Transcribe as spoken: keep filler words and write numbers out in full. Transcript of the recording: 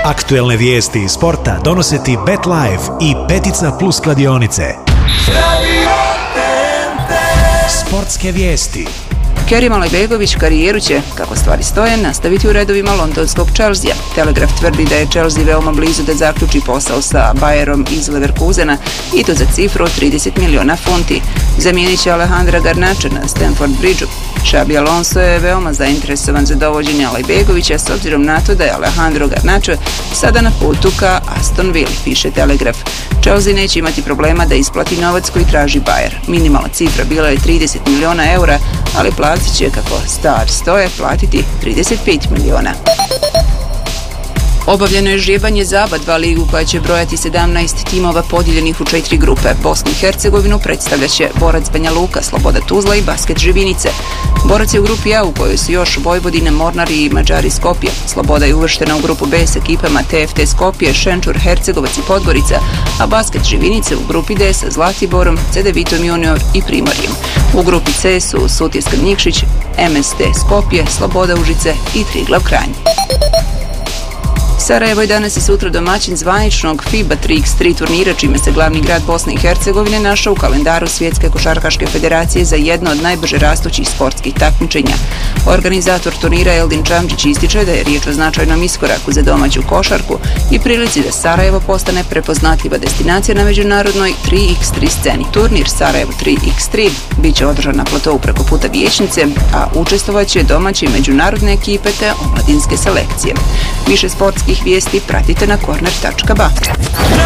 Aktuelne vijesti iz sporta donose ti BetLife i Petica Plus kladionice. Sportske vijesti. Kerim Alajbegović karijeru će, kako stvari stoje, nastaviti u redovima londonskog Chelsea. Telegraf tvrdi da je Chelsea veoma blizu da zaključi posao sa Bayerom iz Leverkusena i to za cifru od trideset miliona funti. Zamijenit će Alejandra Garnacha na Stamford Bridgeu. Xabi Alonso je veoma zainteresovan za dovođenje Alajbegovića s obzirom na to da je Alejandro Garnacha sada na putu ka Aston Villa, piše Telegraf. Chelsea neće imati problema da isplati novac koji traži Bayer. Minimalna cifra bila je trideset miliona eura, ali platit će, kako star stoje, platiti trideset pet miliona. Obavljeno je žrijebanje za aba dva ligu koja će brojati sedamnaest timova podijeljenih u četiri grupe. Bosnu i Hercegovinu predstavljat će Borac Banja Luka, Sloboda Tuzla i Basket Živinice. Borac je u grupi A u kojoj su još Vojvodina, Mornar i Mađari Skopje. Sloboda je uvrštena u grupu B s ekipama T F T Skopje, Šenčur, Hercegovac i Podgorica, a Basket Živinice u grupi D sa Zlatiborom, C D Vitom Junior i Primorjem. U grupi C su Sutjeska Nikšić, M S T Skopje, Sloboda Užice i Triglav Kranj. Sarajevo je danas i sutra domaćin zvaničnog FIBA tri iks tri turnira, čime se glavni grad Bosne i Hercegovine našao u kalendaru Svjetske košarkaške federacije za jedno od najbrže rastućih sportskih takmičenja. Organizator turnira Eldin Čamđić ističe da je riječ o značajnom iskoraku za domaću košarku i prilici da Sarajevo postane prepoznatljiva destinacija na međunarodnoj tri iks tri sceni. Turnir Sarajevo tri iks tri bit će održan na platovu preko puta Vijećnice, a učestvovaće domaće i međunarodne ekipe te omladinske selekcije. Više sportskih vijesti pratite na korner tačka ba.